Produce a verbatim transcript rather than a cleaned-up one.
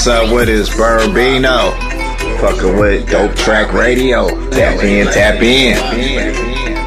What's up with this Burbino? Fucking with Dope Track Radio. Tap in, tap in.